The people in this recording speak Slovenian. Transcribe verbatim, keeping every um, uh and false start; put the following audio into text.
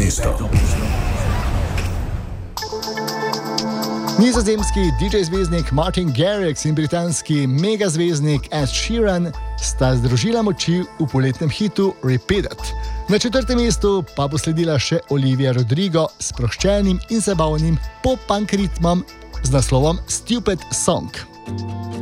mesto. Nizozemski D J zvezdnik Martin Garrix in britanski megazvezdnik Ed Sheeran sta združila moči v poletnem hitu Repeat It. Na četrtem mestu pa bo sledila še Olivia Rodrigo s sproščenim in zabavnim pop-punk ritmom z naslovom Stupid Song.